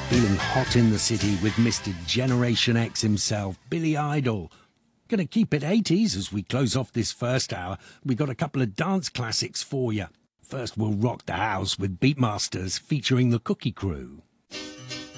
Feeling hot in the city with Mr. Generation X himself, Billy Idol. Gonna keep it 80s as we close off this first hour. We got a couple of dance classics for you. First, we'll rock the house with Beatmasters featuring the Cookie Crew.